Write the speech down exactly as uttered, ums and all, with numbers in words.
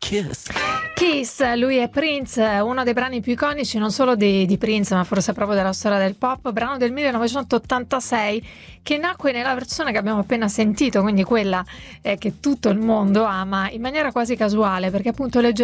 Kiss. Kiss, lui è Prince, uno dei brani più iconici non solo di, di Prince, ma forse proprio della storia del pop, brano del millenovecentottantasei che nacque nella versione che abbiamo appena sentito, quindi quella eh, che tutto il mondo ama in maniera quasi casuale, perché appunto leggermente